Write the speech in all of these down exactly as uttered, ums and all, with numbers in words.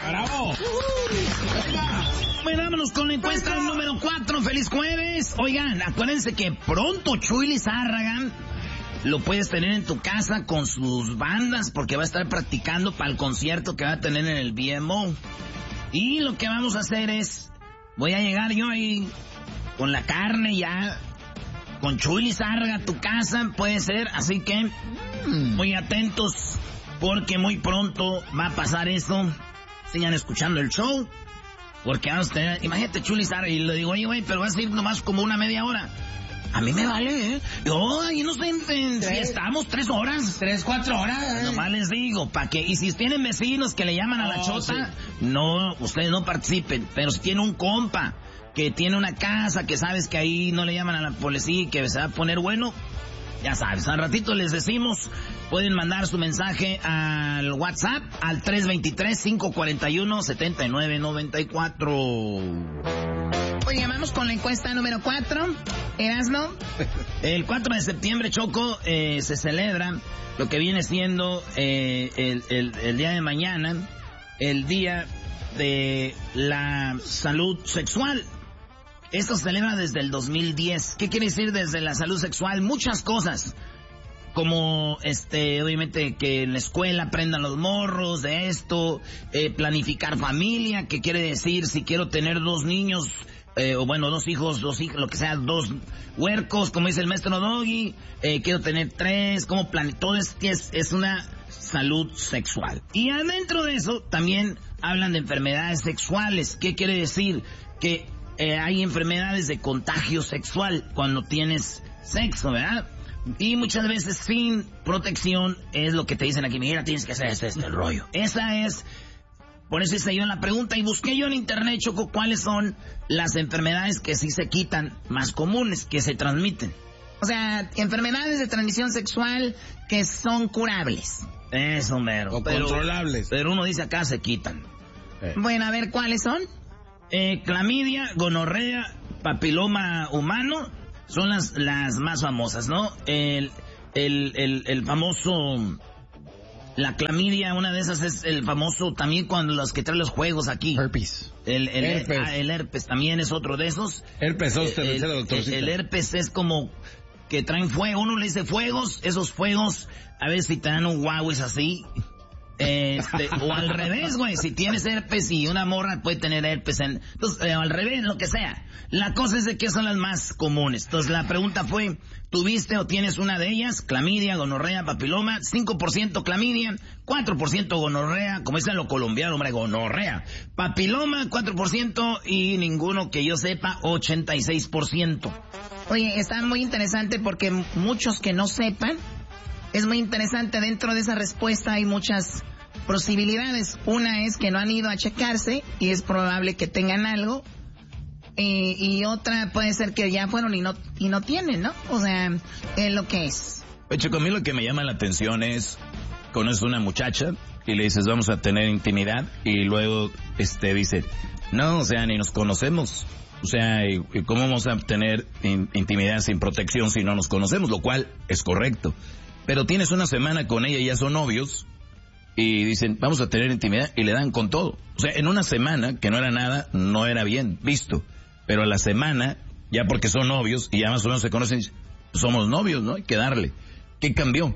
¡Bravo! Bueno, vámonos con la encuesta número cuatro. ¡Feliz jueves! Oigan, acuérdense que pronto Chuy Lizárraga lo puedes tener en tu casa con sus bandas porque va a estar practicando para el concierto que va a tener en el B M O. Y lo que vamos a hacer es, voy a llegar yo ahí con la carne ya, con Chuy Lizárraga a tu casa, puede ser, así que muy atentos porque muy pronto va a pasar eso. Sigan escuchando el show. Porque vamos a tener, imagínate Chuy Lizárraga y le digo, oye, güey, pero vas a ir nomás como una media hora. A mí me vale, ¿eh? Yo ahí no sé, en, si estamos tres horas. Tres, cuatro horas. Nomás les digo, para que, y si tienen vecinos que le llaman a la oh, chota, sí. no, ustedes no participen. Pero si tiene un compa que tiene una casa, que sabes que ahí no le llaman a la policía y que se va a poner bueno, ya sabes, al ratito les decimos, pueden mandar su mensaje al WhatsApp al tres dos tres, cinco cuatro uno, siete nueve nueve cuatro. Oye, vamos con la encuesta número cuatro. Erasno. El cuatro de septiembre, Choco, eh, se celebra lo que viene siendo eh, el, el, el día de mañana, el día de la salud sexual. Esto se celebra desde el dos mil diez. ¿Qué quiere decir desde la salud sexual? Muchas cosas. Como, este, obviamente, que en la escuela aprendan los morros de esto, eh, planificar familia, que quiere decir si quiero tener dos niños, eh, o bueno, dos hijos, dos hijos, lo que sea, dos huercos, como dice el maestro Doggy, eh, quiero tener tres, como plan, todo es, es, es una salud sexual. Y adentro de eso también hablan de enfermedades sexuales. ¿Qué quiere decir? Que eh, hay enfermedades de contagio sexual cuando tienes sexo, ¿verdad? Y muchas veces sin protección es lo que te dicen aquí, mira, tienes que hacer este, este el rollo. Esa es, por eso hice yo la pregunta y busqué yo en internet, Choco, cuáles son las enfermedades que sí se quitan, más comunes, que se transmiten. O sea, enfermedades de transmisión sexual que son curables. Eso, mero. O pero, controlables. Pero uno dice acá se quitan. Eh. Bueno, a ver, ¿cuáles son? Eh, clamidia, gonorrea, papiloma humano, son las, las más famosas, ¿no? El, el, el, el famoso, la clamidia, una de esas es el famoso también cuando los que traen los juegos aquí. Herpes. El, el, herpes. Ah, el herpes también es otro de esos. Herpes, usted el, el, el, el herpes es como que traen fuego, uno le dice fuegos, esos fuegos, a ver si te dan un guau, es así. Este, o al revés, güey, si tienes herpes y una morra puede tener herpes, en, entonces, eh, al revés, lo que sea. La cosa es de que son las más comunes. Entonces la pregunta fue, ¿tuviste o tienes una de ellas? Clamidia, gonorrea, papiloma, cinco por ciento clamidia, cuatro por ciento gonorrea, como dicen lo colombiano, hombre, gonorrea. Papiloma, cuatro por ciento y ninguno que yo sepa, ochenta y seis por ciento. Oye, está muy interesante porque muchos que no sepan, es muy interesante, dentro de esa respuesta hay muchas posibilidades. Una es que no han ido a checarse y es probable que tengan algo. Y, y otra puede ser que ya fueron y no y no tienen, ¿no? O sea, es lo que es. Oye, Chico, a mí lo que me llama la atención es, conoces una muchacha y le dices, vamos a tener intimidad, y luego este dice, no, o sea, ni nos conocemos. O sea, ¿y cómo vamos a tener in, intimidad sin protección si no nos conocemos? Lo cual es correcto. Pero tienes una semana con ella y ya son novios y dicen, vamos a tener intimidad, y le dan con todo. O sea, en una semana, que no era nada, no era bien visto. Pero a la semana, ya porque son novios y ya más o menos se conocen, somos novios, ¿no? Hay que darle. ¿Qué cambió?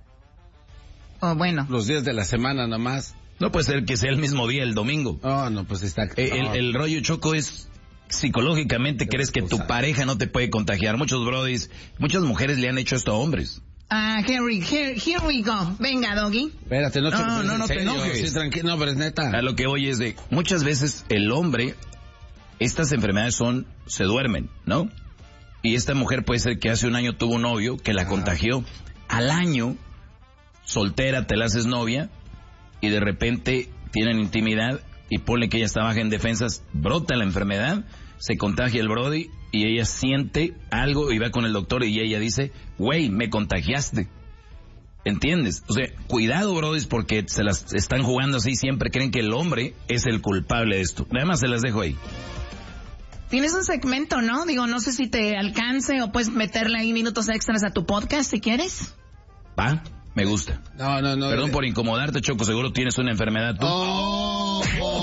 Oh, bueno. Los días de la semana nomás. No puede ser que sea el mismo día, el domingo. Oh, no, pues está... Eh, no. el, el rollo, Choco, es psicológicamente crees que tu pareja no te puede contagiar. Muchos brodis, muchas mujeres le han hecho esto a hombres. Ah, uh, Henry, here, here we go. Venga, Doggy. Espérate, no, no, no, no te enojes. Sí, tranquilo, no, pero es neta. A lo que voy es de, muchas veces el hombre, estas enfermedades son, se duermen, ¿no? Y esta mujer puede ser que hace un año tuvo un novio que la ah. contagió. Al año, soltera, te la haces novia, y de repente tienen intimidad, y ponle que ella está baja en defensas, brota la enfermedad, se contagia el brody, y ella siente algo y va con el doctor y ella dice, güey, me contagiaste. ¿Entiendes? O sea, cuidado, brodis, porque se las están jugando así, siempre creen que el hombre es el culpable de esto. Nada más se las dejo ahí. Tienes un segmento, ¿no? Digo, no sé si te alcance o puedes meterle ahí minutos extras a tu podcast si quieres. Va, me gusta. No, no, no. Perdón eh. por incomodarte, Choco, seguro tienes una enfermedad tú. Oh, oh.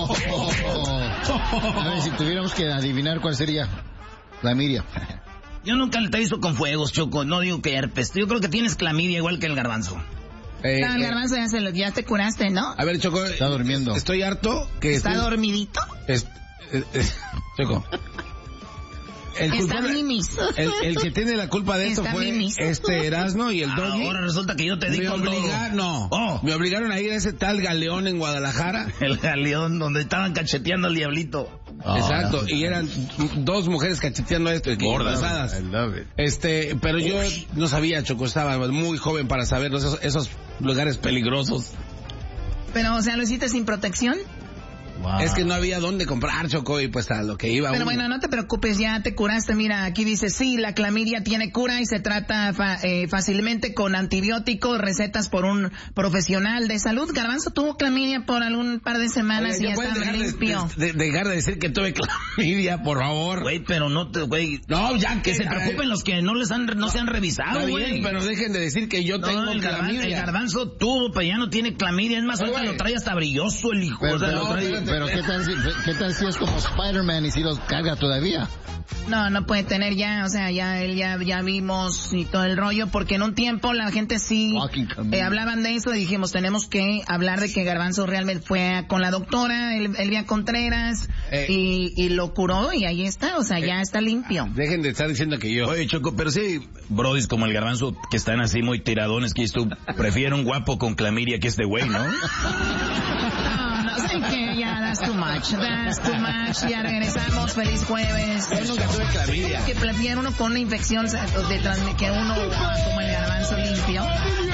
A ver, si tuviéramos que adivinar cuál sería. Clamidia. Yo nunca te he visto con fuegos, Choco. No digo que herpes. Yo creo que tienes clamidia igual que el garbanzo. Eh, No, el eh, garbanzo ya, se lo, ya te curaste, ¿no? a ver, Choco. Está durmiendo. Estoy harto que... ¿Está estoy- dormidito? es- eh, eh, Choco. El, Está culpable- mimis. el, el que tiene la culpa de esto Está fue mimis. este Erasmo y el Doggy. Ahora resulta que yo te di Me con todo. obligaron, no, Oh. me obligaron a ir a ese tal galeón en Guadalajara. El galeón donde estaban cacheteando al diablito. Oh, Exacto, no. y eran dos mujeres cacheteando esto, y Gordas. embarazadas. I love it. Este, pero yo no sabía, Choco, estaba muy joven para saber esos, esos lugares peligrosos. Pero, o sea, ¿lo hiciste sin protección? Wow. Es que no había dónde comprar, Choco, y pues a lo que iba Pero uno. bueno, no te preocupes, ya te curaste. Mira, aquí dice, sí, la clamidia tiene cura y se trata fa- eh, fácilmente con antibióticos, recetas por un profesional de salud. Garbanzo tuvo clamidia por algún par de semanas Oye, y ya ¿ya puedes está dejar de, limpio. de- de- dejar de decir que tuve clamidia, por favor? Güey, pero no te, güey. No, ya Que se preocupen los que no les han, no se han revisado, Está güey. bien, pero dejen de decir que yo No, tengo el, garban- el clamidia. garbanzo tuvo, pero ya no tiene clamidia. Es más, Ay, ahorita güey. lo trae hasta brilloso el hijo. Pero, o sea, pero, lo trae... pero ¿qué tal si, qué tal si es como Spider-Man y si los carga todavía? No, no puede tener ya, o sea, ya él ya, ya vimos y todo el rollo, porque en un tiempo la gente sí Walking Camino. eh, hablaban de eso y dijimos, tenemos que hablar de que Garbanzo realmente fue a- con la doctora, El- Elvia Contreras, Eh. y, y lo curó y ahí está, o sea, ya está limpio. Dejen de estar diciendo que yo... Oye, Choco, pero sí, brodis como el garbanzo que están así muy tiradones, que tú prefiero un guapo con clamidia que este güey, ¿no? No, no sé que ya, that's too much, that's too much, ya regresamos, feliz jueves. Yo nunca tuve clamidia. Que prefiero uno con una infección de transmi- que uno como el Garbanzo limpio.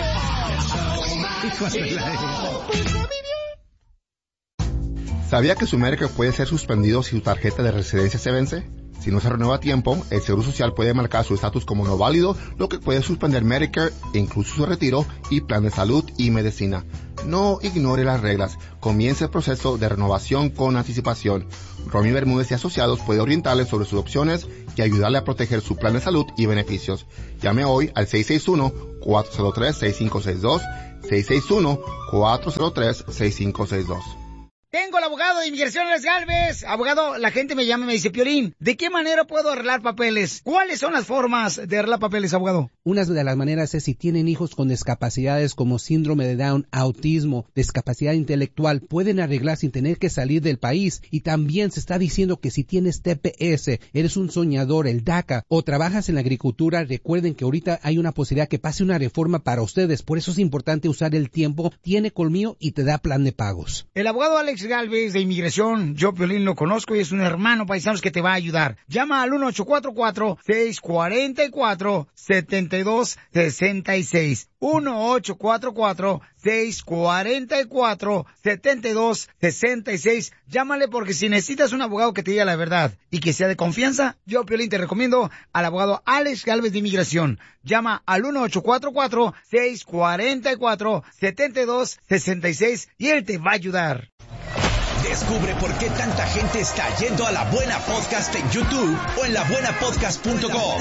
¿Sabía que su Medicare puede ser suspendido si su tarjeta de residencia se vence? Si no se renueva a tiempo, el Seguro Social puede marcar su estatus como no válido, lo que puede suspender Medicare, incluso su retiro y plan de salud y medicina. No ignore las reglas. Comience el proceso de renovación con anticipación. Romy Bermúdez y Asociados puede orientarle sobre sus opciones y ayudarle a proteger su plan de salud y beneficios. Llame hoy al seis seis uno, cuatro cero tres, seis cinco seis dos, seis seis uno, cuatro cero tres, seis cinco seis dos. Tengo al abogado de inmigración, Alex Galvez. Abogado, la gente me llama y me dice, Piolín, ¿de qué manera puedo arreglar papeles? ¿Cuáles son las formas de arreglar papeles, abogado? Una de las maneras es si tienen hijos con discapacidades como síndrome de Down, autismo, discapacidad intelectual, pueden arreglar sin tener que salir del país. Y también se está diciendo que si tienes T P S, eres un soñador, el DACA, o trabajas en la agricultura, recuerden que ahorita hay una posibilidad que pase una reforma para ustedes. Por eso es importante usar el tiempo. Tiene colmillo y te da plan de pagos. El abogado Alex Galvez de inmigración, yo Piolín lo conozco y es un hermano paisanos que te va a ayudar. Llama al uno ocho cuatro cuatro, seis cuatro cuatro, siete dos seis seis. uno ocho cuatro cuatro, seis cuatro cuatro, siete dos seis seis. Llámale porque si necesitas un abogado que te diga la verdad y que sea de confianza, yo Piolín te recomiendo al abogado Alex Galvez de inmigración. Llama al uno ocho cuatro cuatro, seis cuatro cuatro, siete dos seis seis y él te va a ayudar. Descubre por qué tanta gente está yendo a La Buena Podcast en YouTube o en la buena podcast punto com.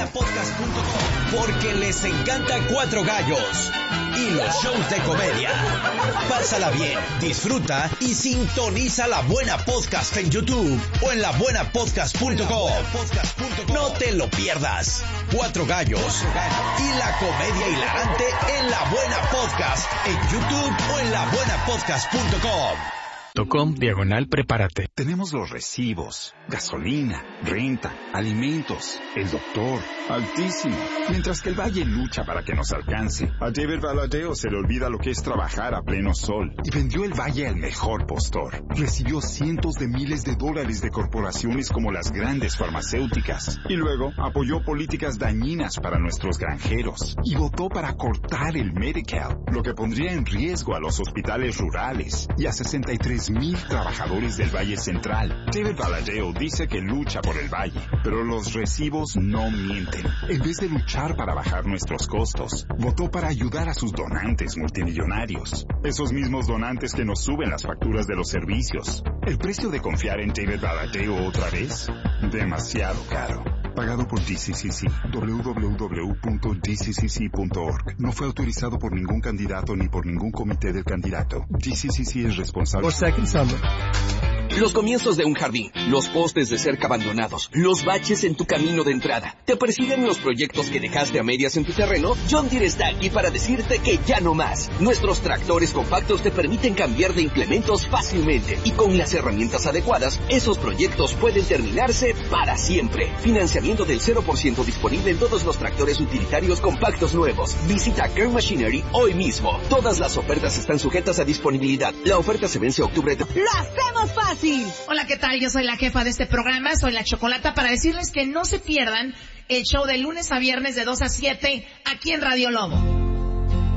Porque les encanta Cuatro Gallos y los shows de comedia. Pásala bien, disfruta y sintoniza La Buena Podcast en YouTube o en la buena podcast punto com. No te lo pierdas. Cuatro Gallos y la comedia hilarante en La Buena Podcast en YouTube o en la buena podcast punto com. .com diagonal prepárate. Tenemos los recibos, gasolina, renta, alimentos, el doctor, altísimo. Mientras que el Valle lucha para que nos alcance. A David Valadeo se le olvida lo que es trabajar a pleno sol. Y vendió el Valle al mejor postor. Recibió cientos de miles de dólares de corporaciones como las grandes farmacéuticas. Y luego apoyó políticas dañinas para nuestros granjeros. Y votó para cortar el Medi-Cal, lo que pondría en riesgo a los hospitales rurales y a sesenta y tres mil trabajadores del Valle Central. David Valadeo dice que lucha por el Valle, pero los recibos no mienten. En vez de luchar para bajar nuestros costos, votó para ayudar a sus donantes multimillonarios. Esos mismos donantes que nos suben las facturas de los servicios. ¿El precio de confiar en David Valadeo otra vez? Demasiado caro. Pagado por D C C C. doble u doble u doble u punto d c c c punto org. No fue autorizado por ningún candidato ni por ningún comité del candidato. D C C C es responsable. Second Summer. los comienzos de un jardín, los postes de cerca abandonados, los baches en tu camino de entrada. ¿Te persiguen los proyectos que dejaste a medias en tu terreno? John Deere está aquí para decirte que ya no más. Nuestros tractores compactos te permiten cambiar de implementos fácilmente y con las herramientas adecuadas, esos proyectos pueden terminarse para siempre. Financiamiento del cero por ciento disponible en todos los tractores utilitarios compactos nuevos. Visita Kern Machinery hoy mismo. Todas las ofertas están sujetas a disponibilidad. La oferta se vence octubre de... ¡Lo hacemos fácil! Hola, ¿qué tal? Yo soy la jefa de este programa, soy la Chocolata, para decirles que no se pierdan el show de lunes a viernes de dos a siete aquí en Radio Lobo.